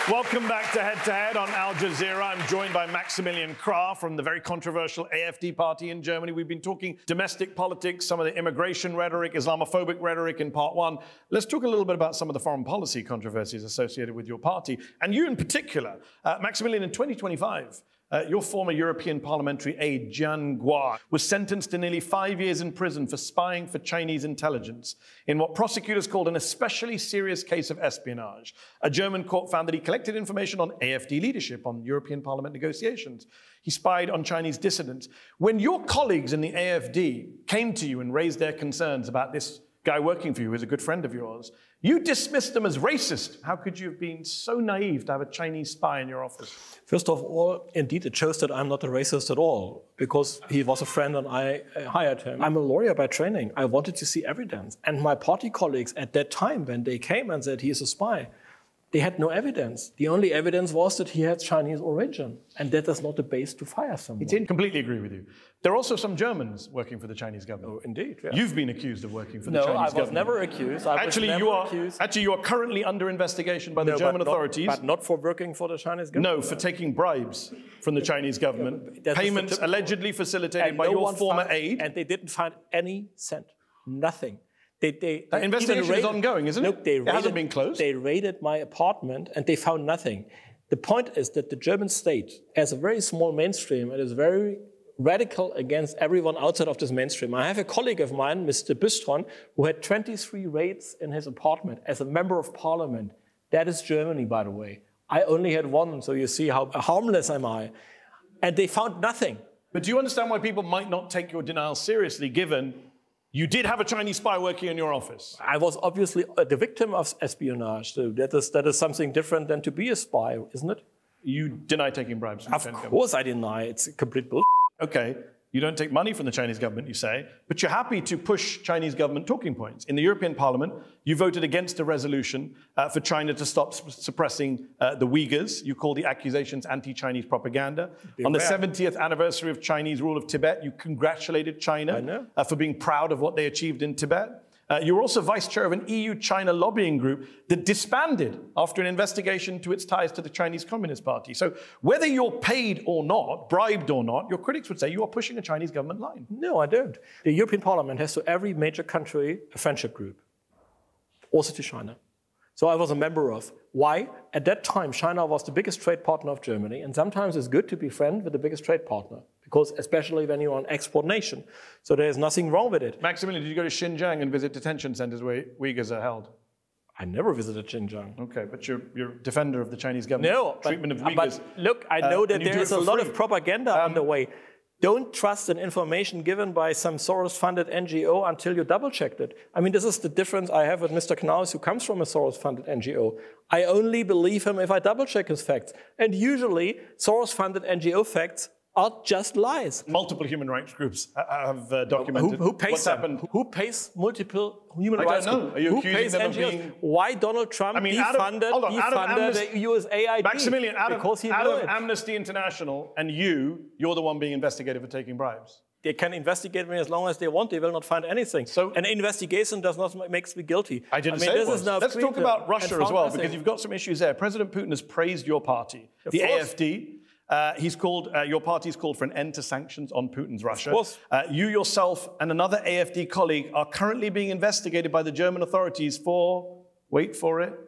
Welcome back to Head on Al Jazeera. I'm joined by Maximilian Krah from the very controversial AfD party in Germany. We've been talking domestic politics, some of the immigration rhetoric, Islamophobic rhetoric in part one. Let's talk a little bit about some of the foreign policy controversies associated with your party, and you in particular. Maximilian, in 2025, your former European parliamentary aide, Jian Guo, was sentenced to nearly 5 years in prison for spying for Chinese intelligence in what prosecutors called an especially serious case of espionage. A German court found that he collected information on AfD leadership, on European Parliament negotiations. He spied on Chinese dissidents. When your colleagues in the AfD came to you and raised their concerns about this guy working for you, who's a good friend of yours, you dismissed them as racist. How could you have been so naive to have a Chinese spy in your office? First of all, indeed, it shows that I'm not a racist at all, because he was a friend and I hired him. I'm a lawyer by training. I wanted to see evidence. And my party colleagues at that time, when they came and said he is a spy, they had no evidence. The only evidence was that he had Chinese origin. And that is not the base to fire someone. He did completely agree with you. There are also some Germans working for the Chinese government. Oh, indeed. Yeah. You've been accused of working for the Chinese government. No, I was never accused. Actually, you are currently under investigation by the German authorities. But not for working for the Chinese government. No, for taking bribes from the Chinese government. Payments allegedly facilitated by your former aide. And they didn't find any cent. Nothing. That investigation is ongoing, isn't it? Look, it hasn't been closed. They raided my apartment and they found nothing. The point is that the German state has a very small mainstream and is very radical against everyone outside of this mainstream. I have a colleague of mine, Mr. Bistron, who had 23 raids in his apartment as a member of parliament. That is Germany, by the way. I only had one, so you see how harmless am I. And they found nothing. But do you understand why people might not take your denial seriously, given you did have a Chinese spy working in your office? I was obviously the victim of espionage. So that is something different than to be a spy, isn't it? You deny taking bribes? Of course I deny. It's complete bullshit. Okay, you don't take money from the Chinese government, you say, but you're happy to push Chinese government talking points. In the European Parliament, you voted against a resolution for China to stop suppressing the Uyghurs. You call the accusations anti-Chinese propaganda. On the 70th anniversary of Chinese rule of Tibet, you congratulated China for being proud of what they achieved in Tibet. You were also vice chair of an EU-China lobbying group that disbanded after an investigation to its ties to the Chinese Communist Party. So whether you're paid or not, bribed or not, your critics would say you are pushing a Chinese government line. No, I don't. The European Parliament has to every major country a friendship group, also to China. So I was a member of. Why? At that time, China was the biggest trade partner of Germany, and sometimes it's good to be friends with the biggest trade partner, because especially when you're an export nation. So there's nothing wrong with it. Maximilian, did you go to Xinjiang and visit detention centers where Uyghurs are held? I never visited Xinjiang. Okay, but you're a defender of the Chinese government treatment of Uyghurs. But look, I know that there is a lot of propaganda on the way. Don't trust an information given by some Soros-funded NGO until you double-checked it. I mean, this is the difference I have with Mr. Knaus, who comes from a Soros-funded NGO. I only believe him if I double-check his facts. And usually, Soros-funded NGO facts are just lies. Multiple human rights groups have documented who pays what's them? happened. Who pays multiple human rights groups? I don't know. Are you accusing them of being... Why Donald Trump defunded the USAID? Maximilian, out of Amnesty International and you're the one being investigated for taking bribes. They can investigate me as long as they want. They will not find anything. So an investigation does not make me guilty. I didn't say it was. Let's talk about Russia as well, because you've got some issues there. President Putin has praised your party, the AfD. Your party's called for an end to sanctions on Putin's Russia. Of course. You yourself and another AfD colleague are currently being investigated by the German authorities for, wait for it,